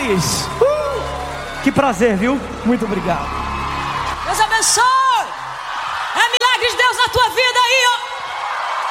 Soares. Que prazer, viu? Muito obrigado. Deus abençoe. É milagre de Deus na tua vida.